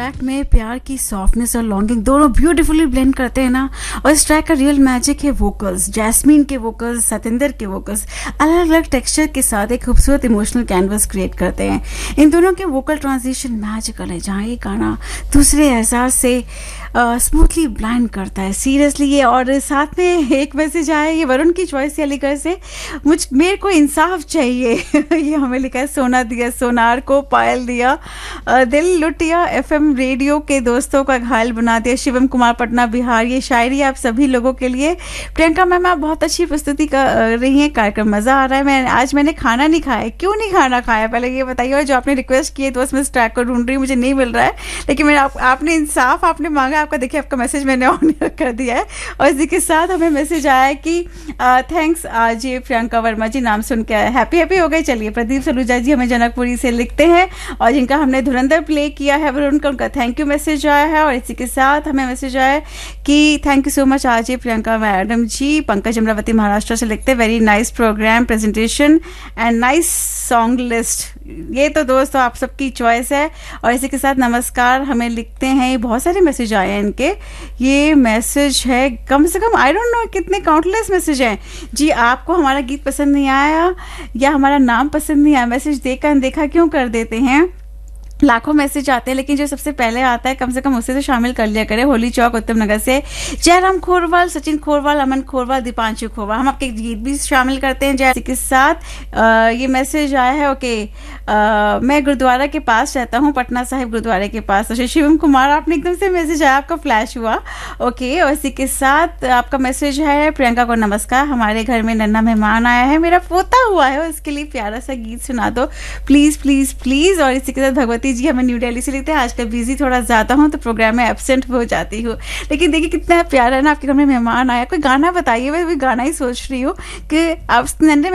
Track में प्यार की सॉफ्टनेस और लॉन्गिंग दोनों ब्यूटीफुली ब्लेंड करते हैं ना। और इस ट्रैक का रियल मैजिक है वोकल्स, जैस्मीन के वोकल्स, सतेंद्र के वोकल्स अलग अलग टेक्सचर के साथ एक खूबसूरत इमोशनल कैनवस क्रिएट करते हैं। इन दोनों के वोकल ट्रांजिशन मैजिकल है, जहाँ ये गाना दूसरे एहसास से स्मूथली ब्लाइंड करता है सीरियसली ये। और साथ में एक मैसेज आया, ये वरुण की चॉइस है अलीगढ़ से, मेरे को इंसाफ चाहिए ये हमें लिखा है। सोना दिया सोनार को पायल दिया, दिल लुटिया, एफएम रेडियो के दोस्तों का घायल बना दिया, शिवम कुमार पटना बिहार। ये शायरी आप सभी लोगों के लिए। प्रियंका मैम आप बहुत अच्छी प्रस्तुति कर रही हैं, कार्यक्रम मजा आ रहा है। आज मैंने खाना नहीं खाया, क्यों नहीं खाना खाया पहले ये बताइए। और जो आपने रिक्वेस्ट की है तो उसमें ट्रैक को ढूंढ रही हूँ, मुझे नहीं मिल रहा है, लेकिन मेरा आपने इंसाफ आपने मांगा, आपका देखिए आपका मैसेज मैंने ऑन कर दिया है। और इसी के साथ हमें मैसेज आया है कि थैंक्स आज ये प्रियंका वर्मा जी नाम सुन के हैप्पी हो गए। चलिए प्रदीप सलूजा जी हमें जनकपुरी से लिखते हैं और जिनका हमने धुरंधर प्ले किया है उनका थैंक यू मैसेज आया है। और इसी के साथ हमें मैसेज आया है कि थैंक यू सो मच आज ये प्रियंका मैडम जी। पंकज अमरावती महाराष्ट्र से लिखते हैं very nice program presentation and nice song list. ये तो दोस्तों आप सबकी चॉइस है। और इसी के साथ नमस्कार हमें लिखते हैं, बहुत सारे मैसेज आए हैं इनके। ये मैसेज है कम से कम आई डोंट नो कितने काउंटलेस मैसेज हैं जी। आपको हमारा गीत पसंद नहीं आया या हमारा नाम पसंद नहीं आया, मैसेज देखा अनदेखा क्यों कर देते हैं। लाखों मैसेज आते हैं लेकिन जो सबसे पहले आता है कम से कम उसे तो शामिल कर लिया करें। होली चौक उत्तम नगर से जयराम खोरवाल, सचिन खोरवाल, अमन खोरवाल, दीपांशु खोरवाल, हम आपके गीत भी शामिल करते हैं। जय के साथ ये मैसेज आया है ओके, मैं गुरुद्वारा के पास रहता हूँ, पटना साहिब गुरुद्वारे के पास। तो शिवम कुमार आपने एकदम से मैसेज आया, आपका फ्लैश हुआ ओके। और इसी के साथ आपका मैसेज है प्रियंका को नमस्कार, हमारे घर में नन्हा मेहमान आया है, मेरा पोता हुआ है, उसके लिए प्यारा सा गीत सुना दो प्लीज प्लीज प्लीज। और इसी के साथ भगवती जी हमें न्यू दिल्ली से लिखते हैं, आजकल बिजी थोड़ा ज्यादा हूँ तो प्रोग्राम में एब्सेंट हो जाती हूँ, लेकिन देखिए कितना प्यारा है ना, आपके घर में मेहमान आया। कोई गाना बताइए, मैं भी गाना ही सोच रही हूँ कि आप नन्हे